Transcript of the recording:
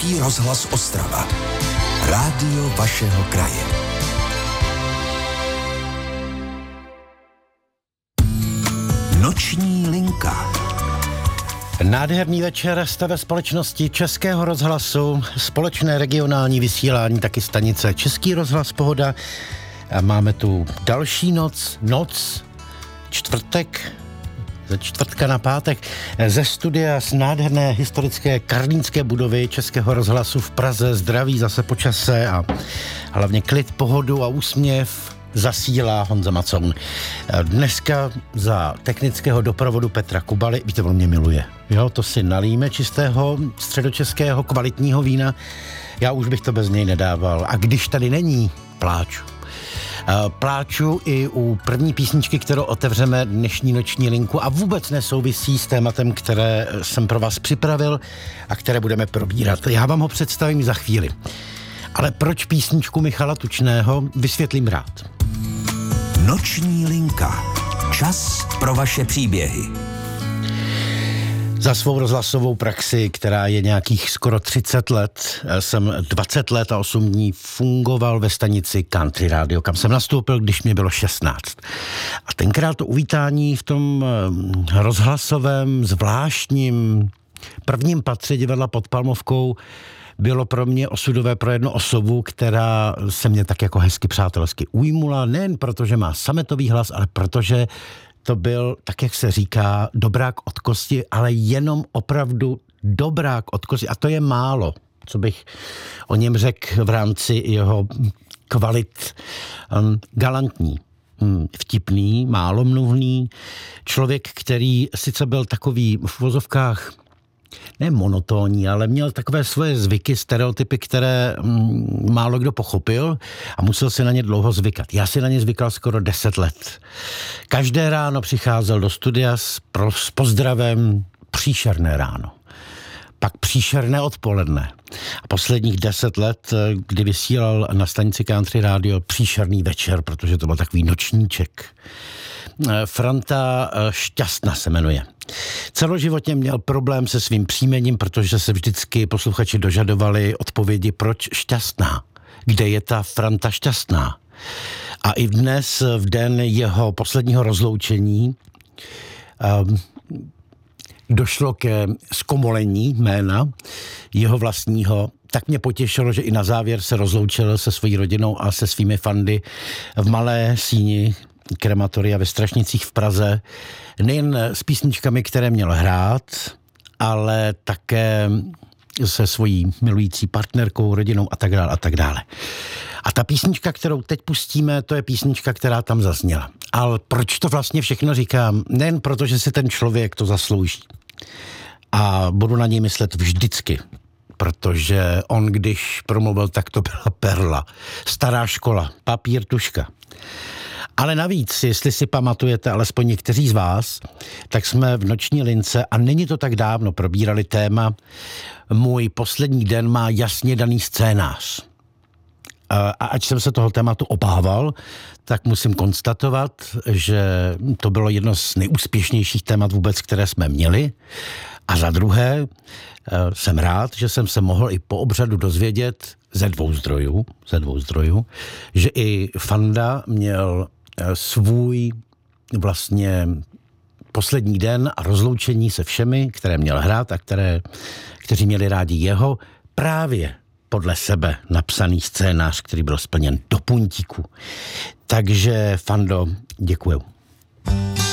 Český rozhlas Ostrava. Rádio vašeho kraje. Noční linka. Nádherný večer jste ve společnosti Českého rozhlasu, společné regionální vysílání, taky stanice Český rozhlas Pohoda. A máme tu další noc, čtvrtek, ze čtvrtka na pátek, ze studia z nádherné historické karlínské budovy Českého rozhlasu v Praze. Zdraví zase po čase a hlavně klid, pohodu a úsměv zasílá Honza Macoun. Dneska za technického doprovodu Petra Kubaly, víte, on mě miluje. Jo, to si nalíme čistého středočeského kvalitního vína. Já už bych to bez něj nedával. A když tady není, pláču. Pláču i u první písničky, kterou otevřeme dnešní noční linku a vůbec nesouvisí s tématem, které jsem pro vás připravil a které budeme probírat. Já vám ho představím za chvíli. Ale proč písničku Michala Tučného, vysvětlím rád. Noční linka. Čas pro vaše příběhy. Za svou rozhlasovou praxi, která je nějakých skoro 30 let, jsem 20 let a 8 dní fungoval ve stanici Country Radio, kam jsem nastoupil, když mě bylo 16. A tenkrát to uvítání v tom rozhlasovém, zvláštním prvním patře divadla pod Palmovkou bylo pro mě osudové pro jednu osobu, která se mě tak jako hezky přátelsky ujmula, nejen protože má sametový hlas, ale protože to byl, tak jak se říká, dobrák od kosti, ale jenom opravdu dobrák od kosti. A to je málo, co bych o něm řekl v rámci jeho kvalit. Galantní, vtipný, málomluvný, člověk, který sice byl takový v uvozovkách ne monotónní, ale měl takové svoje zvyky, stereotypy, které málo kdo pochopil a musel si na ně dlouho zvykat. Já si na ně zvykal skoro 10 let. Každé ráno přicházel do studia s pozdravem příšerné ráno. Pak příšerné odpoledne. A posledních 10 let, kdy vysílal na stanici Country Radio příšerný večer, protože to byl takový nočníček. Franta Šťastna se jmenuje. Celoživotně měl problém se svým příjmením, protože se vždycky posluchači dožadovali odpovědi, proč Šťastná. Kde je ta Franta Šťastná? A i dnes, v den jeho posledního rozloučení, došlo ke zkomolení jména jeho vlastního. Tak mě potěšilo, že i na závěr se rozloučil se svojí rodinou a se svými fandy v malé síni krematoria ve Strašnicích v Praze, nejen s písničkami, které měl hrát, ale také se svojí milující partnerkou, rodinou a tak dále a tak dále. A ta písnička, kterou teď pustíme, to je písnička, která tam zazněla. Ale proč to vlastně všechno říkám? Nejen proto, že si ten člověk to zaslouží. A budu na něj myslet vždycky, protože on, když promluvil, tak to byla perla. Stará škola, papír, tužka. Ale navíc, jestli si pamatujete, alespoň někteří z vás, tak jsme v noční lince a není to tak dávno probírali téma Můj poslední den má jasně daný scénář. A ať jsem se toho tématu obával, tak musím konstatovat, že to bylo jedno z nejúspěšnějších témat vůbec, které jsme měli. A za druhé, jsem rád, že jsem se mohl i po obřadu dozvědět ze dvou zdrojů, že i Fanda měl svůj vlastně poslední den a rozloučení se všemi, které měl hrát a kteří měli rádi jeho, právě podle sebe napsaný scénář, který byl splněn do puntíku. Takže, Fando, děkuju.